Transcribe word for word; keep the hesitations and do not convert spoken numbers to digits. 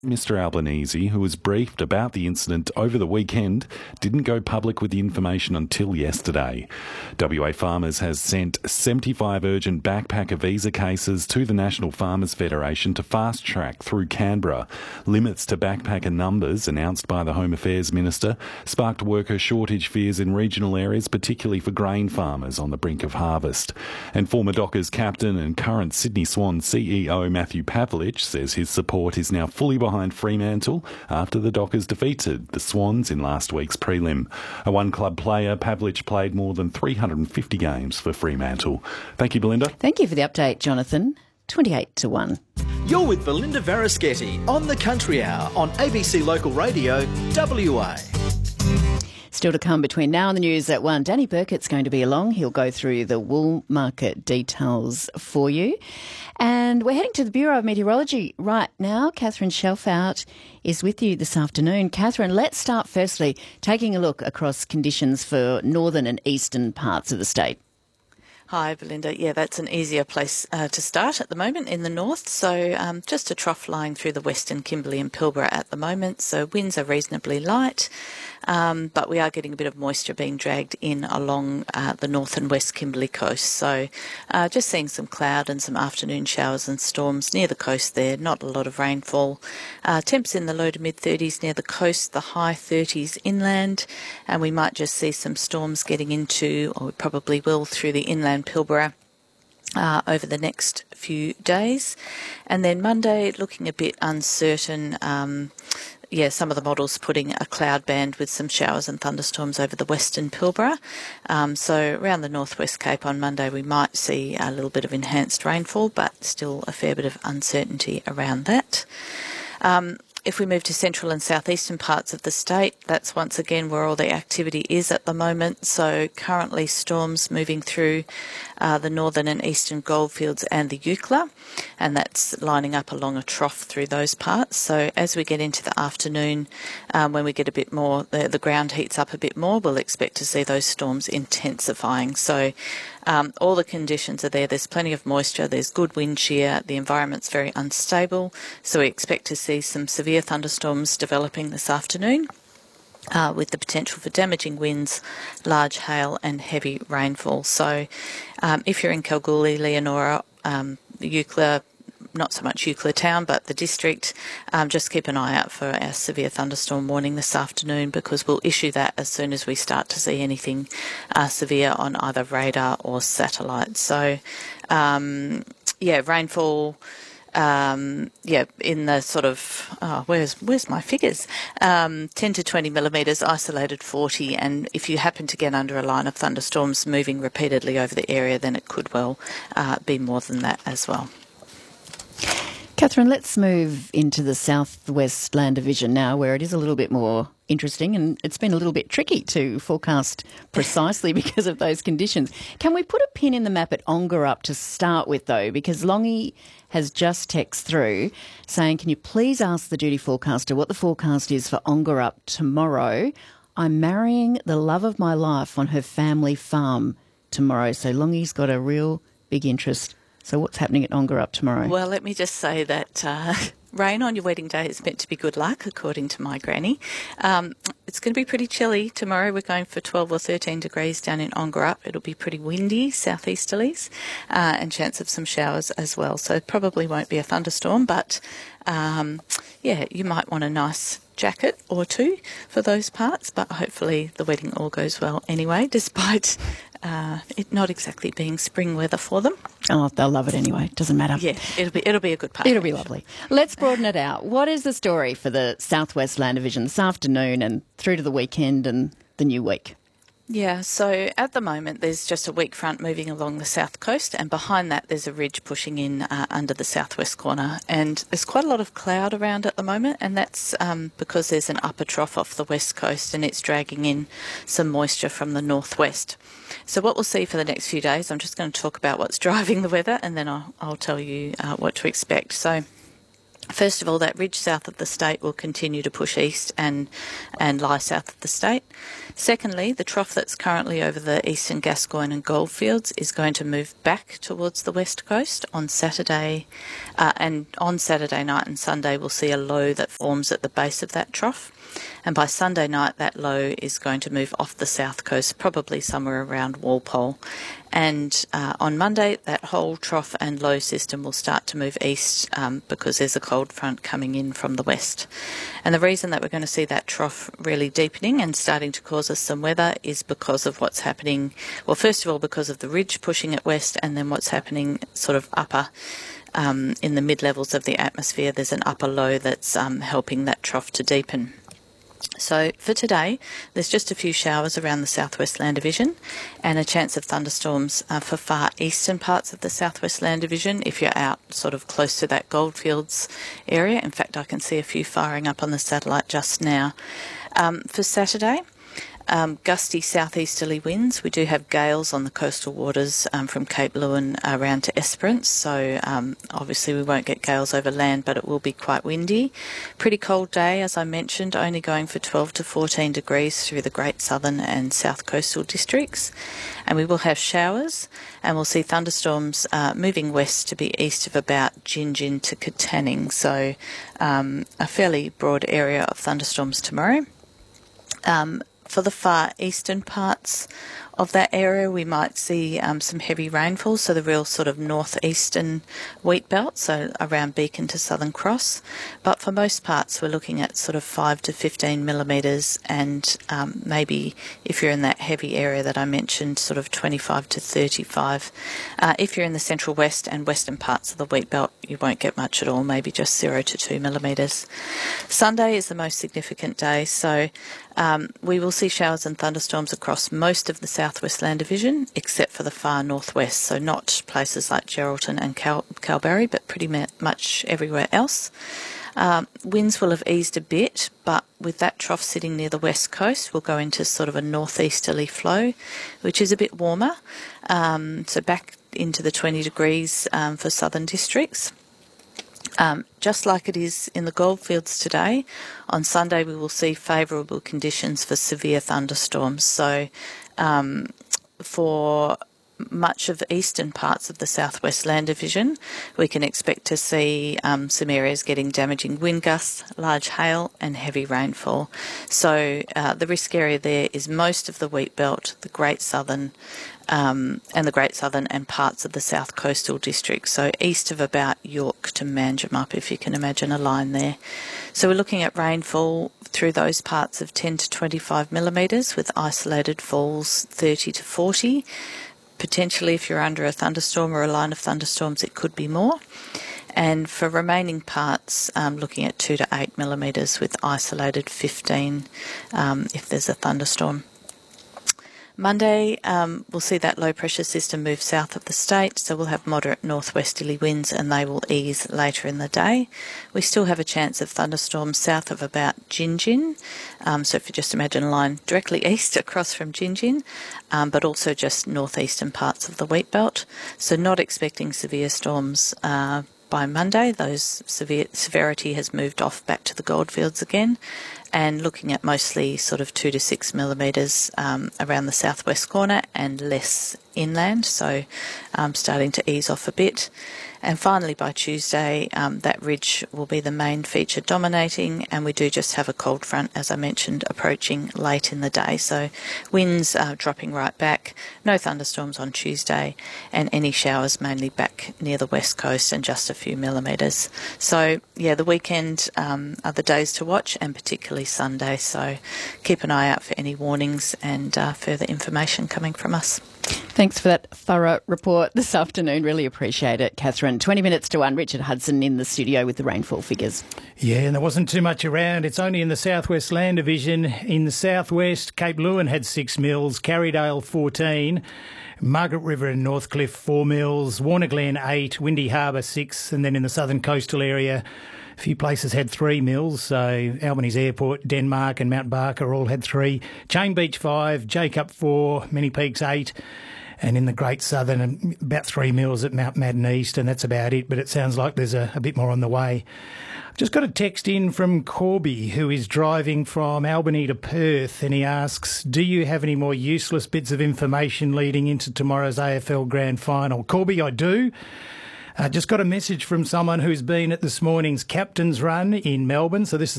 Mister Albanese, who was briefed about the incident over the weekend, didn't go public with the information until yesterday. W A Farmers has sent seventy-five urgent backpacker visa cases to the National Farmers Federation to fast-track through Canberra. Limits to backpacker numbers, announced by the Home Affairs Minister, sparked worker shortage fears in regional areas, particularly for grain farmers on the brink of harvest. And former Dockers captain and current Sydney Swans C E O Matthew Pavlich says his support is now fully behind behind Fremantle after the Dockers defeated the Swans in last week's prelim. A one-club player, Pavlich played more than three hundred fifty games for Fremantle. Thank you, Belinda. Thank you for the update, Jonathan. twenty-eight to one. You're with Belinda Varaschetti on The Country Hour on A B C Local Radio, W A. Still to come between now and the news at one. Danny Burkett's going to be along. He'll go through the wool market details for you. And we're heading to the Bureau of Meteorology right now. Catherine Shelfout is with you this afternoon. Catherine, let's start firstly taking a look across conditions for northern and eastern parts of the state. Hi, Belinda. Yeah, that's an easier place uh, to start at the moment in the north. So um, just a trough lying through the western Kimberley and Pilbara at the moment. So winds are reasonably light, um, but we are getting a bit of moisture being dragged in along uh, the north and west Kimberley coast. So uh, just seeing some cloud and some afternoon showers and storms near the coast there. Not a lot of rainfall. Uh, temps in the low to mid thirties near the coast, the high thirties inland, and we might just see some storms getting into, or we probably will, through the inland Pilbara uh, over the next few days. And then Monday, looking a bit uncertain. Um, yeah, some of the models putting a cloud band with some showers and thunderstorms over the western Pilbara. Um, so around the northwest Cape on Monday, we might see a little bit of enhanced rainfall, but still a fair bit of uncertainty around that. Um, If we move to central and southeastern parts of the state, that's once again where all the activity is at the moment. So currently storms moving through uh, the northern and eastern goldfields and the Eucla, and that's lining up along a trough through those parts. So as we get into the afternoon, um, when we get a bit more, the, the ground heats up a bit more, we'll expect to see those storms intensifying. So Um, all the conditions are there. There's plenty of moisture. There's good wind shear. The environment's very unstable. So we expect to see some severe thunderstorms developing this afternoon uh, with the potential for damaging winds, large hail and heavy rainfall. So um, if you're in Kalgoorlie, Leonora, um, Eucla, not so much Eucla town, but the district, um, just keep an eye out for our severe thunderstorm warning this afternoon, because we'll issue that as soon as we start to see anything uh, severe on either radar or satellite. So, um, yeah, rainfall, um, yeah, in the sort of, oh, where's where's my figures? Um, ten to twenty millimetres, isolated forty, and if you happen to get under a line of thunderstorms moving repeatedly over the area, then it could well uh, be more than that as well. Catherine, let's move into the Southwest Land Division now, where it is a little bit more interesting, and it's been a little bit tricky to forecast precisely because of those conditions. Can we put a pin in the map at Ongerup to start with, though? Because Longy has just texted through saying, can you please ask the duty forecaster what the forecast is for Ongerup tomorrow? I'm marrying the love of my life on her family farm tomorrow. So Longy's got a real big interest. So what's happening at Ongerup tomorrow? Well, let me just say that uh, rain on your wedding day is meant to be good luck, according to my granny. Um, it's going to be pretty chilly tomorrow. We're going for twelve or thirteen degrees down in Ongerup. It'll be pretty windy, southeasterlies, uh, and chance of some showers as well. So it probably won't be a thunderstorm, but um, yeah, you might want a nice jacket or two for those parts, but hopefully the wedding all goes well anyway, despite uh, it not exactly being spring weather for them. Oh, they'll love it anyway. Doesn't matter. Yeah, it'll be it'll be a good party. It'll be lovely. Let's broaden it out. What is the story for the Southwest Land Division this afternoon and through to the weekend and the new week? Yeah, so at the moment there's just a weak front moving along the south coast, and behind that there's a ridge pushing in uh, under the southwest corner, and there's quite a lot of cloud around at the moment, and that's um, because there's an upper trough off the west coast and it's dragging in some moisture from the northwest. So what we'll see for the next few days, I'm just going to talk about what's driving the weather, and then I'll, I'll tell you uh, what to expect. So First of all, that ridge south of the state will continue to push east and and lie south of the state. Secondly, the trough that's currently over the eastern Gascoyne and Goldfields is going to move back towards the west coast on Saturday, uh, and on Saturday night and Sunday we'll see a low that forms at the base of that trough. And by Sunday night, that low is going to move off the south coast, probably somewhere around Walpole. And uh, on Monday, that whole trough and low system will start to move east um, because there's a cold front coming in from the west. And the reason that we're going to see that trough really deepening and starting to cause us some weather is because of what's happening. Well, first of all, because of the ridge pushing it west, and then what's happening sort of upper um, in the mid-levels of the atmosphere. There's an upper low that's um, helping that trough to deepen. So for today, there's just a few showers around the southwest land division and a chance of thunderstorms uh, for far eastern parts of the southwest land division if you're out sort of close to that Goldfields area. In fact, I can see a few firing up on the satellite just now. Um, for Saturday, Um, gusty southeasterly winds. We do have gales on the coastal waters um, from Cape Leeuwin around to Esperance, so um, obviously we won't get gales over land, but it will be quite windy. Pretty cold day, as I mentioned, only going for twelve to fourteen degrees through the Great Southern and South Coastal districts. And we will have showers, and we'll see thunderstorms uh, moving west to be east of about Gingin to Katanning, so um, a fairly broad area of thunderstorms tomorrow. Um, For the far eastern parts of that area, we might see um, some heavy rainfall, so the real sort of northeastern wheat belt, so around Beacon to Southern Cross. But for most parts, we're looking at sort of five to fifteen millimetres, and um, maybe if you're in that heavy area that I mentioned, sort of twenty-five to thirty-five. Uh, if you're in the central west and western parts of the wheat belt, you won't get much at all, maybe just zero to two millimetres. Sunday is the most significant day, so Um, we will see showers and thunderstorms across most of the southwest land division, except for the far northwest, so not places like Geraldton and Cal- Calbarry, but pretty much everywhere else. Um, winds will have eased a bit, but with that trough sitting near the west coast, we'll go into sort of a northeasterly flow, which is a bit warmer, um, so back into the twenty degrees um, for southern districts. Um, just like it is in the Goldfields today, on Sunday we will see favourable conditions for severe thunderstorms. So um, for much of the eastern parts of the southwest land division, we can expect to see um, some areas getting damaging wind gusts, large hail and heavy rainfall. So uh, the risk area there is most of the wheat belt, the Great Southern, Um, and the Great Southern and parts of the South Coastal District, so east of about York to Manjimup, if you can imagine a line there. So we're looking at rainfall through those parts of ten to twenty-five millimetres, with isolated falls thirty to forty. Potentially, if you're under a thunderstorm or a line of thunderstorms, it could be more. And for remaining parts, um, looking at two to eight millimetres, with isolated fifteen um, if there's a thunderstorm. Monday, um, we'll see that low pressure system move south of the state, so we'll have moderate northwesterly winds and they will ease later in the day. We still have a chance of thunderstorms south of about Gingin, um, so if you just imagine a line directly east across from Gingin, um, but also just northeastern parts of the wheat belt. So not expecting severe storms uh, by Monday. Those severe severity has moved off back to the Goldfields again, and looking at mostly sort of two to six millimetres um, around the southwest corner and less inland, so um, starting to ease off a bit. And finally, by Tuesday, um, that ridge will be the main feature dominating, and we do just have a cold front, as I mentioned, approaching late in the day. So winds are dropping right back, no thunderstorms on Tuesday, and any showers mainly back near the west coast and just a few millimetres. So, yeah, the weekend um, are the days to watch, and particularly Sunday. So keep an eye out for any warnings and uh, further information coming from us. Thanks for that thorough report this afternoon. Really appreciate it, Catherine. twenty minutes to one. Richard Hudson in the studio with the rainfall figures. Yeah, and there wasn't too much around. It's only in the southwest land division. In the southwest, Cape Leeuwin had six mils, Carrydale fourteen, Margaret River and Northcliffe four mils, Warner Glen eight, Windy Harbour six, and then in the southern coastal area, a few places had three mils, so Albanese Airport, Denmark and Mount Barker all had three. Chain Beach five, Jacob four, Many Peaks eight, And in the Great Southern, about three mils at Mount Madden East, and that's about it. But it sounds like there's a, a bit more on the way. I've just got a text in from Corby, who is driving from Albany to Perth, and he asks, do you have any more useless bits of information leading into tomorrow's A F L Grand Final? Corby, I do. I uh, just got a message from someone who's been at this morning's captain's run in Melbourne. So this is